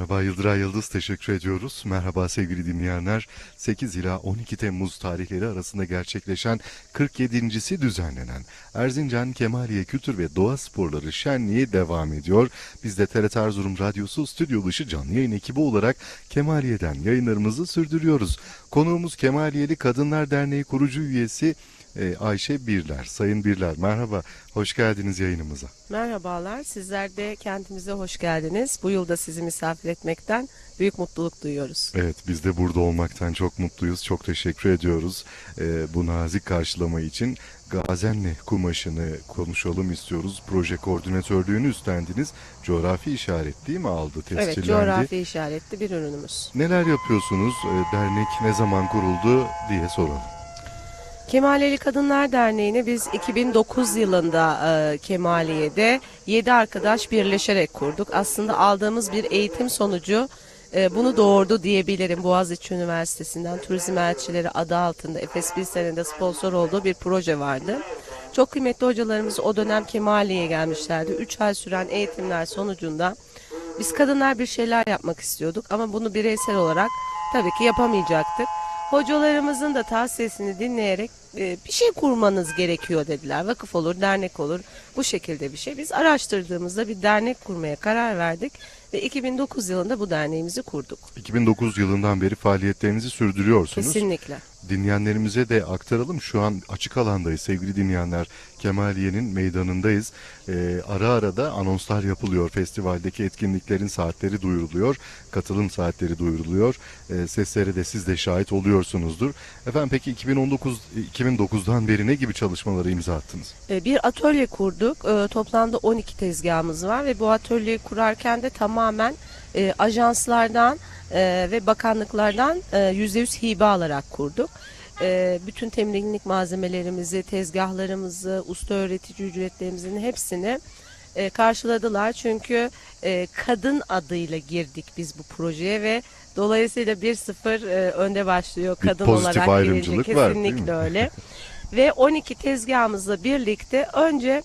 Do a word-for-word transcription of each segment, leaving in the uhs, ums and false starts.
Merhaba Yıldıray Yıldız, teşekkür ediyoruz. Merhaba sevgili dinleyenler. sekiz ila on iki Temmuz tarihleri arasında gerçekleşen kırk yedincisi düzenlenen Erzincan Kemaliye Kültür ve Doğa Sporları Şenliği devam ediyor. Biz de T R T Erzurum Radyosu stüdyo dışı canlı yayın ekibi olarak Kemaliye'den yayınlarımızı sürdürüyoruz. Konuğumuz Kemaliyeli Kadınlar Derneği kurucu üyesi e, Ayşe Birler. Sayın Birler, merhaba, hoş geldiniz yayınımıza. Merhabalar, sizler de kentimize hoş geldiniz. Bu yılda sizi misafir etmekten büyük mutluluk duyuyoruz. Evet, biz de burada olmaktan çok mutluyuz. Çok teşekkür ediyoruz e, bu nazik karşılama için. Gazenli kumaşını konuşalım istiyoruz. Proje koordinatörlüğünü üstlendiniz. Coğrafi işaret değil mi aldı, tescillendi? Evet, coğrafi işaretli bir ürünümüz. Neler yapıyorsunuz? E, dernek ne zaman kuruldu diye soralım. Kemaliyeli Kadınlar Derneği'ni biz iki bin dokuz yılında e, Kemaliye'de yedi arkadaş birleşerek kurduk. Aslında aldığımız bir eğitim sonucu e, bunu doğurdu diyebilirim. Boğaziçi Üniversitesi'nden Turizm Elçileri adı altında Efes Bilsen'in de sponsor olduğu bir proje vardı. Çok kıymetli hocalarımız o dönem Kemaliye'ye gelmişlerdi. üç ay süren eğitimler sonucunda biz kadınlar bir şeyler yapmak istiyorduk ama bunu bireysel olarak tabii ki yapamayacaktık. Hocalarımızın da tavsiyesini dinleyerek e, bir şey kurmanız gerekiyor dediler. Vakıf olur, dernek olur, bu şekilde bir şey. Biz araştırdığımızda bir dernek kurmaya karar verdik ve iki bin dokuz yılında bu derneğimizi kurduk. iki bin dokuz yılından beri faaliyetlerinizi sürdürüyorsunuz. Kesinlikle. Dinleyenlerimize de aktaralım. Şu an açık alandayız sevgili dinleyenler. Kemaliye'nin meydanındayız. Ee, ara ara da anonslar yapılıyor. Festivaldeki etkinliklerin saatleri duyuruluyor. Katılım saatleri duyuruluyor. Ee, seslere de siz de şahit oluyorsunuzdur. Efendim peki iki bin on dokuz iki bin dokuzdan beri ne gibi çalışmaları imza attınız? E, bir atölye kurduk. E, toplamda on iki tezgahımız var ve bu atölyeyi kurarken de tamamen e, ajanslardan e, ve bakanlıklardan e, yüzde yüz hibe alarak kurduk. E, bütün temizlik malzemelerimizi, tezgahlarımızı, usta öğretici ücretlerimizin hepsini e, karşıladılar. Çünkü e, kadın adıyla girdik biz bu projeye ve dolayısıyla bir sıfır e, önde başlıyor Bir kadın pozitif olarak ayrımcılık girince. var, değil mi? Kesinlikle öyle. Ve on iki tezgahımızla birlikte önce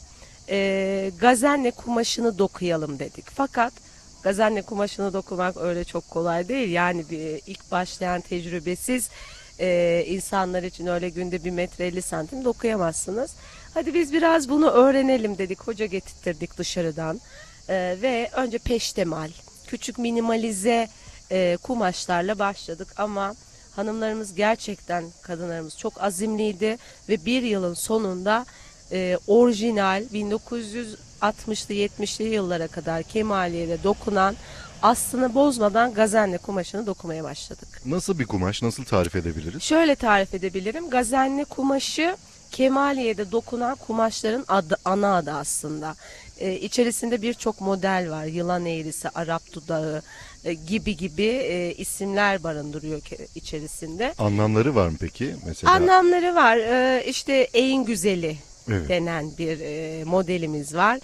e, gazenle kumaşını dokuyalım dedik. Fakat gazenle kumaşını dokumak öyle çok kolay değil. Yani bir, ilk başlayan tecrübesiz e, insanlar için öyle günde bir metre elli santim dokuyamazsınız. Hadi biz biraz bunu öğrenelim dedik. Hoca getirttirdik dışarıdan. E, ve önce peştemal, küçük minimalize e, kumaşlarla başladık ama hanımlarımız gerçekten, kadınlarımız çok azimliydi ve bir yılın sonunda e, orijinal bin dokuz yüz altmışlı yetmişli yıllara kadar Kemaliye'de dokunan, aslını bozmadan gazenle kumaşını dokumaya başladık. Nasıl bir kumaş? Nasıl tarif edebiliriz? Şöyle tarif edebilirim. Gazenle kumaşı Kemaliye'de dokunan kumaşların adı, ana adı aslında. Ee, içerisinde birçok model var. Yılan eğrisi, Arap dudağı e, gibi gibi e, isimler barındırıyor ke- içerisinde. Anlamları var mı peki? Mesela Anlamları var. Ee, işte en güzeli Evet. denen bir e, modelimiz var.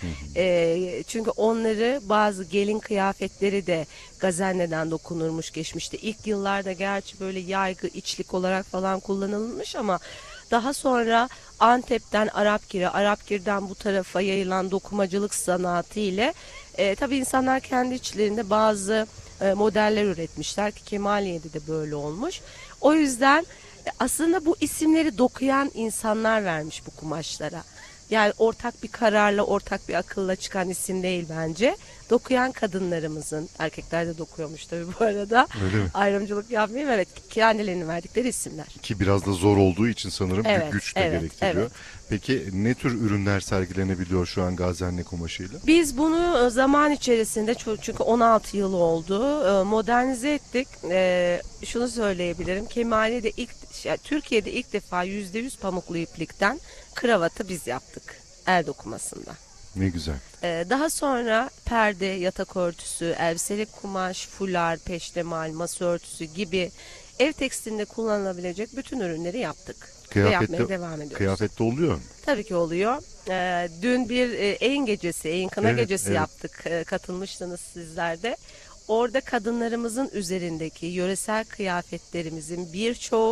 E, çünkü onları bazı gelin kıyafetleri de gazenleden dokunurmuş geçmişte. İlk yıllarda gerçi böyle yaygı içlik olarak falan kullanılmış ama daha sonra Antep'ten Arapgir'e, Arapgir'den bu tarafa yayılan dokumacılık sanatı ile e, tabii insanlar kendi içlerinde bazı e, modeller üretmişler ki Kemaliye'de de böyle olmuş. O yüzden aslında bu isimleri dokuyan insanlar vermiş bu kumaşlara. Yani ortak bir kararla, ortak bir akılla çıkan isim değil bence. Dokuyan kadınlarımızın, erkekler de dokuyormuş tabii bu arada. Öyle mi? Ayrımcılık yapmayayım, evet, kendilerinin verdikleri isimler. Ki biraz da zor olduğu için sanırım Evet, büyük güç de evet, gerektiriyor. evet. Peki ne tür ürünler sergilenebiliyor şu an gazenli kumaşıyla? Biz bunu e, zaman içerisinde ço- çünkü on altı yıl oldu, e, modernize ettik. E, Şunu söyleyebilirim. Kemaliye'de ilk, şey, Türkiye'de ilk defa yüzde yüz pamuklu iplikten kravatı biz yaptık el dokumasında. Ne güzel. E, Daha sonra perde, yatak örtüsü, elbiselik kumaş, fular, peştemal, masa örtüsü gibi ev tekstilinde kullanılabilecek bütün ürünleri yaptık. Ve yapmaya Kıyafette, devam ediyoruz. kıyafette oluyor mu? Tabii ki oluyor. Ee, dün bir e, Eyn gecesi, Eyn Kına Evet, gecesi evet. yaptık. Ee, katılmıştınız sizler de. Orada kadınlarımızın üzerindeki yöresel kıyafetlerimizin birçoğu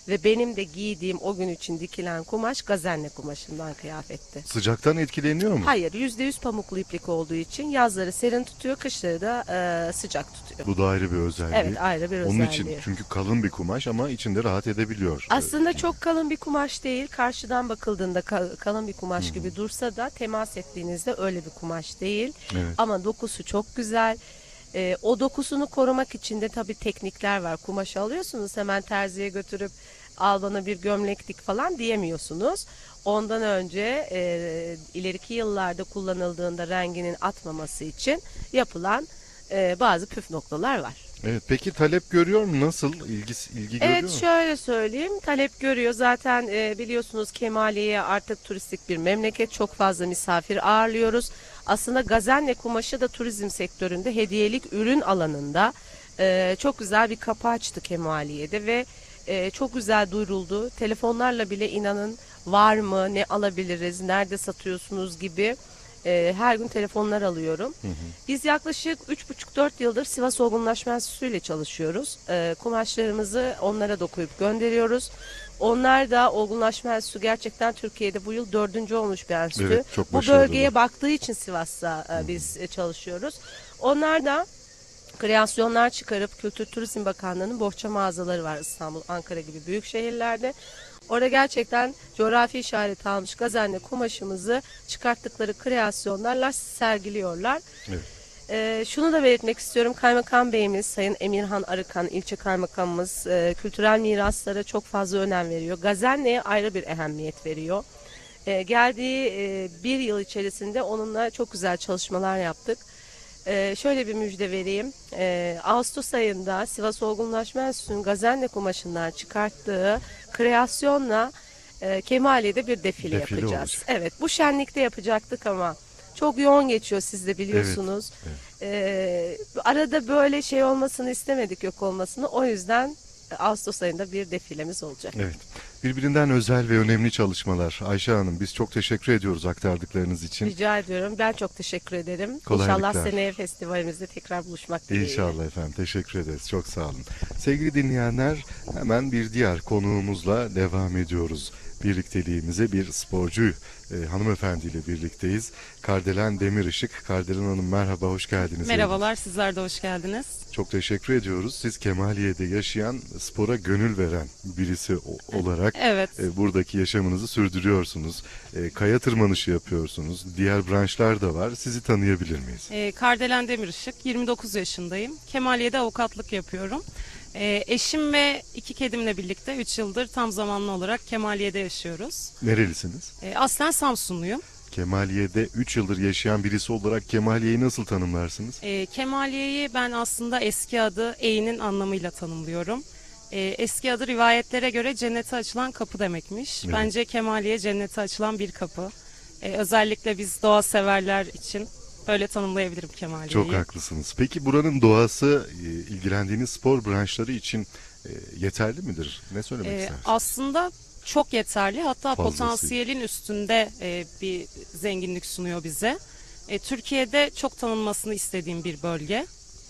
ve benim de giydiğim o gün için dikilen kumaş gazenle kumaşından kıyafetti. Sıcaktan etkileniyor mu? Hayır, yüzde yüz pamuklu iplik olduğu için yazları serin tutuyor, kışları da e, sıcak tutuyor. Bu da ayrı bir özelliği. Evet, ayrı bir Onun özelliği. için çünkü kalın bir kumaş ama içinde rahat edebiliyor. Aslında Ee, çok kalın bir kumaş değil. Karşıdan bakıldığında kal- kalın bir kumaş gibi dursa da temas ettiğinizde öyle bir kumaş değil. Evet. Ama dokusu çok güzel. Ee, o dokusunu korumak için de tabii teknikler var. Kumaşı alıyorsunuz, hemen terziye götürüp al bana bir gömlek dik falan diyemiyorsunuz. Ondan önce e, ileriki yıllarda kullanıldığında renginin atmaması için yapılan e, bazı püf noktalar var. Evet. Peki talep görüyor mu? Nasıl? İlgisi, ilgi görüyor Evet, mu? şöyle söyleyeyim, talep görüyor. Zaten e, biliyorsunuz Kemaliye artık turistik bir memleket, çok fazla misafir ağırlıyoruz. Aslında gazenle kumaşı da turizm sektöründe hediyelik ürün alanında e, çok güzel bir kapı açtı Kemaliye'de ve e, çok güzel duyuruldu. Telefonlarla bile inanın var mı, ne alabiliriz, nerede satıyorsunuz gibi e, her gün telefonlar alıyorum. Hı hı. Biz yaklaşık üç buçuk dört yıldır Sivas Olgunlaşma Enstitüsü ile çalışıyoruz. E, kumaşlarımızı onlara dokuyup gönderiyoruz. Onlar da Olgunlaşma Enstitüsü gerçekten Türkiye'de bu yıl dördüncü olmuş bir enstitü. Evet, çok bu başarılı. bölgeye baktığı için Sivas'ta e, biz e, çalışıyoruz. Onlar da kreasyonlar çıkarıp Kültür Turizm Bakanlığı'nın bohça mağazaları var İstanbul, Ankara gibi büyük şehirlerde. Orada gerçekten coğrafi işaret almış gazenle kumaşımızı çıkarttıkları kreasyonlarla sergiliyorlar. Evet. Ee, şunu da belirtmek istiyorum. Kaymakam Beyimiz, Sayın Emirhan Arıkan, ilçe kaymakamımız e, kültürel miraslara çok fazla önem veriyor. Gazenle'ye ayrı bir ehemmiyet veriyor. Ee, geldiği e, bir yıl içerisinde onunla çok güzel çalışmalar yaptık. Ee, şöyle bir müjde vereyim. Ee, Ağustos ayında Sivas Olgunlaşma Enstitüsü'nün gazenle kumaşından çıkarttığı kreasyonla e, Kemaliye'de bir defile, Defile yapacağız. olacak. Evet, bu şenlikte yapacaktık ama çok yoğun geçiyor, siz de biliyorsunuz. Evet, Ee, arada böyle şey olmasını istemedik, yok olmasını. O yüzden Ağustos ayında bir defilemiz olacak. Evet. Birbirinden özel ve önemli çalışmalar. Ayşe Hanım, biz çok teşekkür ediyoruz aktardıklarınız için. Rica ediyorum. Ben çok teşekkür ederim. Kolaylıklar. İnşallah seneye festivalimizde tekrar buluşmak dileğiyle. İnşallah efendim. Teşekkür ederiz. Çok sağ olun. Sevgili dinleyenler, hemen bir diğer konuğumuzla devam ediyoruz. Birlikteliğimize bir sporcu e, hanımefendiyle birlikteyiz. Kardelen Demirışık. Kardelen Hanım merhaba, hoş geldiniz. Merhabalar, sizler de hoş geldiniz. Çok teşekkür ediyoruz. Siz Kemaliye'de yaşayan, spora gönül veren birisi o- olarak Evet, e, buradaki yaşamınızı sürdürüyorsunuz. E, kaya tırmanışı yapıyorsunuz. Diğer branşlar da var. Sizi tanıyabilir miyiz? e, Kardelen Demirışık, yirmi dokuz yaşındayım. Kemaliye'de avukatlık yapıyorum. E, eşim ve iki kedimle birlikte üç yıldır tam zamanlı olarak Kemaliye'de yaşıyoruz. Nerelisiniz? E, aslen Samsunluyum. Kemaliye'de üç yıldır yaşayan birisi olarak Kemaliye'yi nasıl tanımlarsınız? E, Kemaliye'yi ben aslında eski adı Eğ'nin anlamıyla tanımlıyorum. E, eski adı rivayetlere göre cennete açılan kapı demekmiş. Evet. Bence Kemaliye cennete açılan bir kapı. E, özellikle biz doğa severler için böyle tanımlayabilirim Kemaliye'yi. Çok haklısınız. Peki buranın doğası, e, ilgilendiğiniz spor branşları için e, yeterli midir? Ne söylemek Ee, istersiniz? aslında çok yeterli, hatta Fazlasıyla. potansiyelin üstünde e, bir zenginlik sunuyor bize. E, Türkiye'de çok tanınmasını istediğim bir bölge.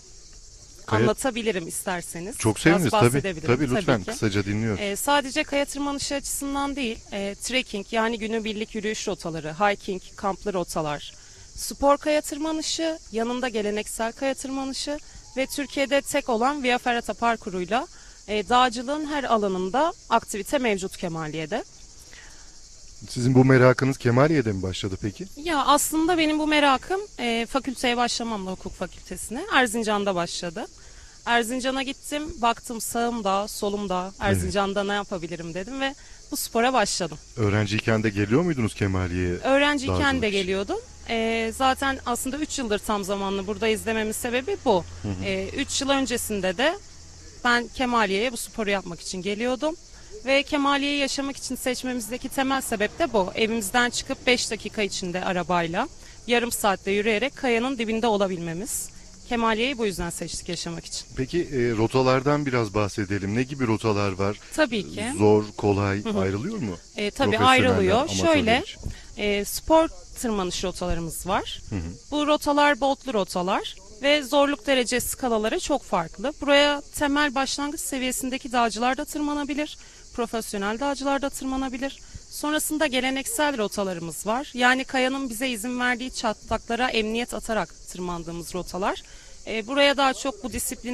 Kaya- Anlatabilirim isterseniz. Çok Biraz seviniriz tabii. bahsedebilirim, Tabii lütfen ki. kısaca dinliyoruz. E, sadece kaya tırmanışı açısından değil, e, trekking yani günübirlik yürüyüş rotaları, hiking, kamplı rotalar, spor kaya tırmanışı, yanında geleneksel kaya tırmanışı ve Türkiye'de tek olan Via Ferrata parkuruyla e, dağcılığın her alanında aktivite mevcut Kemaliye'de. Sizin bu merakınız Kemaliye'de mi başladı peki? Ya aslında benim bu merakım e, fakülteye başlamamla, hukuk fakültesine Erzincan'da başladı. Erzincan'a gittim, baktım sağımda, solumda, Erzincan'da ne yapabilirim dedim ve bu spora başladım. Öğrenciyken de geliyor muydunuz Kemaliye'ye? Öğrenciyken Dağcılık de için. geliyordum. E, zaten aslında üç yıldır tam zamanlı burada izlememin sebebi bu. üç yıl öncesinde de ben Kemaliye'ye bu sporu yapmak için geliyordum. Ve Kemaliye'yi yaşamak için seçmemizdeki temel sebep de bu. Evimizden çıkıp beş dakika içinde arabayla, yarım saatte yürüyerek kayanın dibinde olabilmemiz. Kemaliye'yi bu yüzden seçtik yaşamak için. Peki e, rotalardan biraz bahsedelim. Ne gibi rotalar var? Tabii ki. Zor, kolay ayrılıyor mu? E, tabii Profesyoneller, ayrılıyor. amatörler Şöyle için. e, spor tırmanış rotalarımız var. Bu rotalar botlu rotalar ve zorluk derece skalaları çok farklı. Buraya temel başlangıç seviyesindeki dağcılar da tırmanabilir. profesyonel dağcılar da tırmanabilir. Sonrasında geleneksel rotalarımız var. Yani kayanın bize izin verdiği çatlaklara emniyet atarak tırmandığımız rotalar. E, buraya daha çok bu disiplini